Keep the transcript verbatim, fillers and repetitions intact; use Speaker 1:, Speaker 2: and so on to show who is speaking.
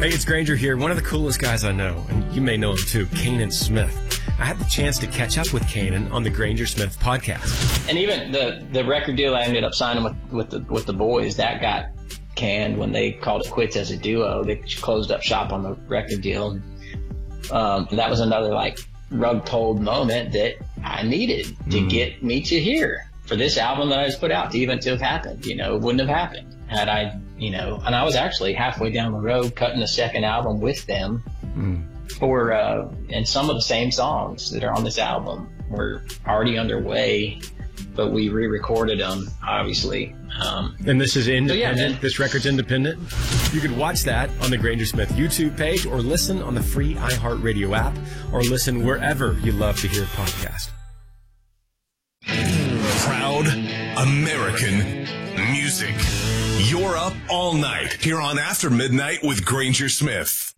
Speaker 1: Hey, it's Granger here. One of the coolest guys I know, and you may know him too, Kanan Smith. I had the chance to catch up with Kanan on the Granger Smith podcast.
Speaker 2: And even the, the record deal I ended up signing with, with the with the boys, that got canned when they called it quits as a duo. They closed up shop on the record deal. Um, that was another like rug pulled moment that I needed to mm. get me to here for this album that I just put out to even to have happened. You know, it wouldn't have happened had I, you know, and I was actually halfway down the road cutting a second album with them. Mm. For uh, and some of the same songs that are on this album were already underway, but we re-recorded them, obviously. Um,
Speaker 1: and this is independent?
Speaker 2: So yeah,
Speaker 1: this record's independent? You can watch that on the Granger Smith YouTube page, or listen on the free iHeartRadio app, or listen wherever you love to hear a podcast.
Speaker 3: Proud American music. You're up all night here on After Midnight with Granger Smith.